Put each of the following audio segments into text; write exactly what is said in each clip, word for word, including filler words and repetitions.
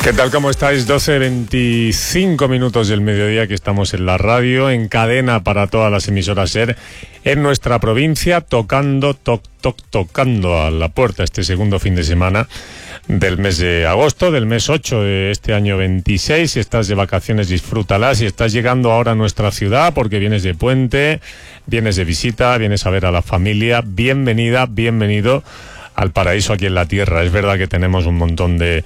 ¿Qué tal? ¿Cómo estáis? doce veinticinco minutos del mediodía, que estamos en la radio, en cadena para todas las emisoras SER, en nuestra provincia, tocando, toc, toc, tocando a la puerta este segundo fin de semana del mes de agosto, del mes ocho de este año veintiséis. Si estás de vacaciones, disfrútalas. Si estás llegando ahora a nuestra ciudad porque vienes de puente, vienes de visita, vienes a ver a la familia, bienvenida, bienvenido al paraíso aquí en la tierra. Es verdad que tenemos un montón de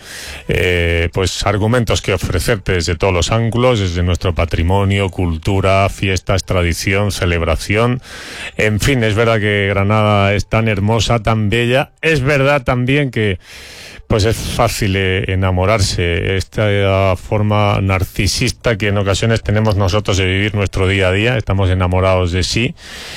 eh, pues argumentos que ofrecerte desde todos los ángulos, desde nuestro patrimonio, cultura, fiestas, tradición, celebración. En fin, es verdad que Granada es tan hermosa, tan bella. Es verdad también que pues es fácil eh, enamorarse, esta forma narcisista que en ocasiones tenemos nosotros de vivir nuestro día a día. Estamos enamorados de sí.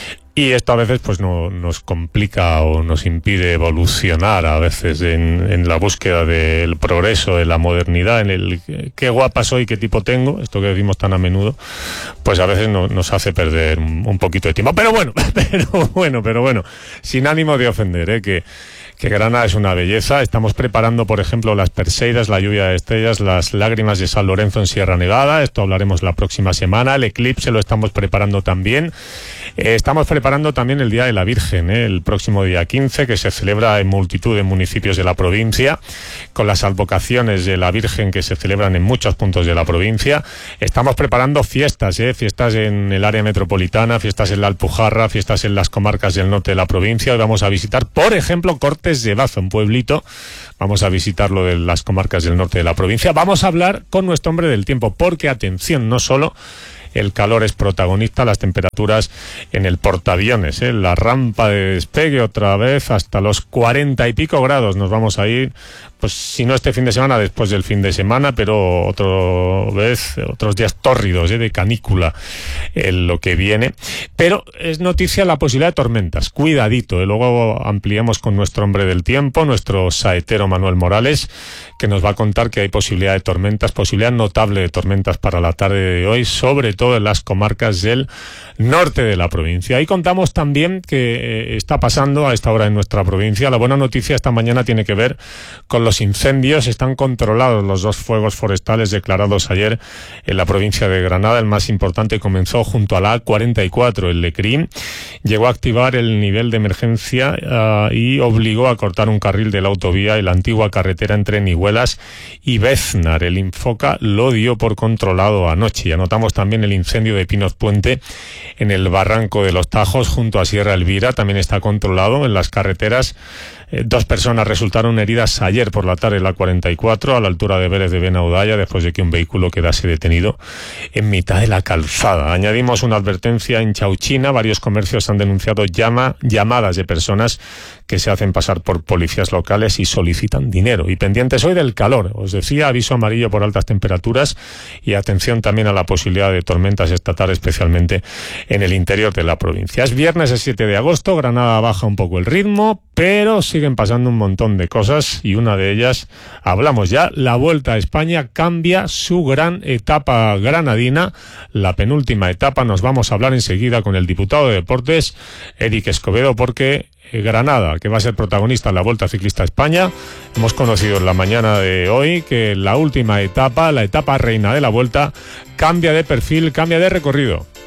Y esto a veces pues no, nos complica o nos impide evolucionar a veces en, en la búsqueda del progreso, de la modernidad, en el qué guapa soy, qué tipo tengo, esto que decimos tan a menudo, pues a veces no, nos hace perder un, un poquito de tiempo. Pero bueno, pero bueno, pero bueno, sin ánimo de ofender, ¿eh? que que Granada es una belleza. Estamos preparando, por ejemplo, las Perseidas, la lluvia de estrellas, las lágrimas de San Lorenzo en Sierra Nevada. Esto hablaremos la próxima semana. El eclipse lo estamos preparando también. Eh, estamos preparando también el Día de la Virgen, ¿eh? el próximo día quince, que se celebra en multitud de municipios de la provincia, con las advocaciones de la Virgen que se celebran en muchos puntos de la provincia. Estamos preparando fiestas, ¿eh? fiestas en el área metropolitana, fiestas en la Alpujarra, fiestas en las comarcas del norte de la provincia. Hoy vamos a visitar, por ejemplo, Cortes de Bazo, un pueblito. Vamos a visitarlo de las comarcas del norte de la provincia. Vamos a hablar con nuestro hombre del tiempo, porque atención, no solo el calor es protagonista, las temperaturas en el portaaviones, ¿eh? la rampa de despegue otra vez hasta los cuarenta y pico grados. Nos vamos a ir, pues si no este fin de semana, después del fin de semana, pero otra vez, otros días tórridos, ¿eh? de canícula en lo que viene. Pero es noticia la posibilidad de tormentas. Cuidadito, ¿eh? Luego ampliamos con nuestro hombre del tiempo, nuestro saetero Manuel Morales, que nos va a contar que hay posibilidad de tormentas, posibilidad notable de tormentas para la tarde de hoy, sobre todo en las comarcas del norte de la provincia. Y contamos también que eh, está pasando a esta hora en nuestra provincia. La buena noticia esta mañana tiene que ver con los incendios. Están controlados los dos fuegos forestales declarados ayer en la provincia de Granada. El más importante comenzó junto a la A cuarenta y cuatro, el Lecrín. Llegó a activar el nivel de emergencia uh, y obligó a cortar un carril de la autovía en la antigua carretera entre Nihuelas y Béznar. El Infoca lo dio por controlado anoche. Y anotamos también el incendio de Pinos Puente en el barranco de los Tajos junto a Sierra Elvira. También está controlado en las carreteras. Eh, dos personas resultaron heridas ayer por la tarde en la cuarenta y cuatro a la altura de Vélez de Benaudalla, después de que un vehículo quedase detenido en mitad de la calzada. Añadimos una advertencia en Chauchina. Varios comercios han denunciado llama, llamadas de personas que se hacen pasar por policías locales y solicitan dinero. Y pendientes hoy del calor. Os decía, aviso amarillo por altas temperaturas y atención también a la posibilidad de tormentas esta tarde, especialmente en el interior de la provincia. Es viernes, el siete de agosto. Granada baja un poco el ritmo, pero siguen pasando un montón de cosas y una de ellas, hablamos ya, la Vuelta a España cambia su gran etapa granadina, la penúltima etapa. Nos vamos a hablar enseguida con el diputado de Deportes, Eric Escobedo, porque Granada, que va a ser protagonista en la Vuelta Ciclista a España, hemos conocido en la mañana de hoy que la última etapa, la etapa reina de la Vuelta, cambia de perfil, cambia de recorrido.